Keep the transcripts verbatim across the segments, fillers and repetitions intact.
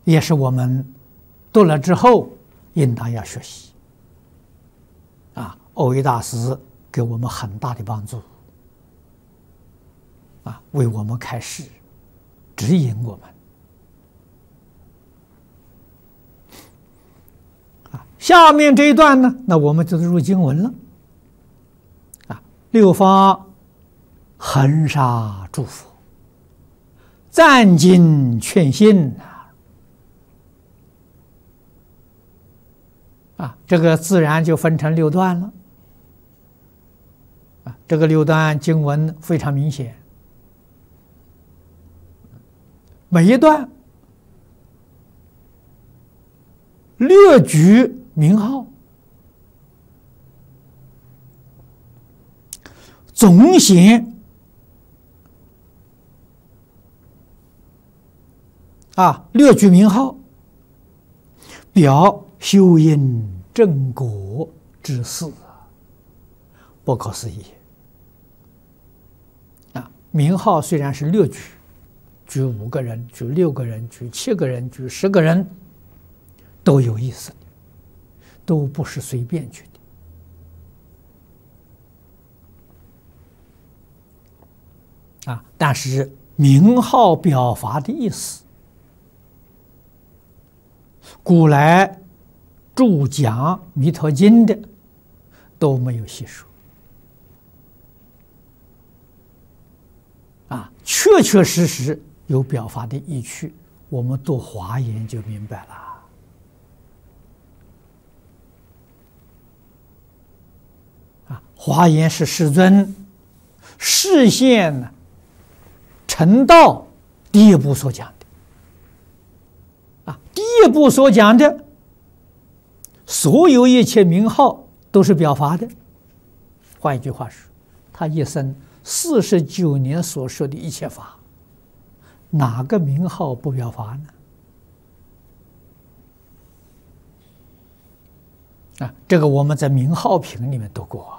也是我们读了之后应当要学习。啊，蕅益大师给我们很大的帮助，啊，为我们开示，指引我们。啊，下面这一段呢，那我们就入经文了。啊，六方恒沙诸佛，赞经劝信啊，啊，这个自然就分成六段了。啊，这个六段经文非常明显，每一段略举名号，总显啊，略举名号，表修因正果之事，不可思议啊！名号虽然是略举，举五个人，举六个人，举七个人，举十个人，都有意思的，都不是随便举的啊。但是名号表法的意思，古来注讲《弥陀经》的都没有细说啊，确确实实有表法的意趣，我们读华严就明白了。啊，华严是世尊示现呢成道第一部所讲的啊，第一部所讲的所有一切名号都是表法的。换一句话说，他一生四十九年所说的一切法，哪个名号不表法呢？啊，这个我们在名号品里面读过。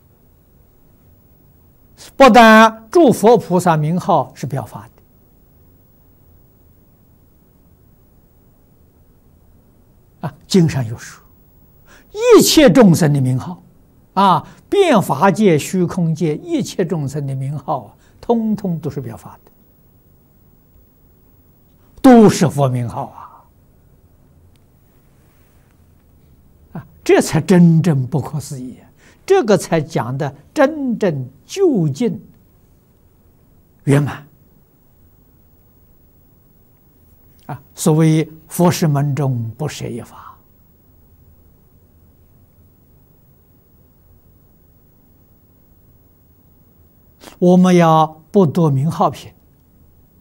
不但诸佛菩萨名号是表法的，啊，经上有说，一切众生的名号，啊，遍法界、虚空界一切众生的名号啊，通通都是表法的，都是佛名号啊！啊，这才真正不可思议，这个才讲的真正究竟圆满啊！所谓佛事门中不舍一法。我们要不读名号品，